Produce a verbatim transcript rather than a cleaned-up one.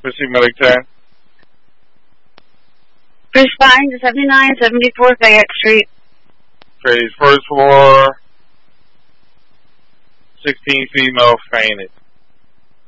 Proceed, Medic ten. Responding to seventy-nine seventy-four Fayette Street. Phase first floor. sixteen female fainted.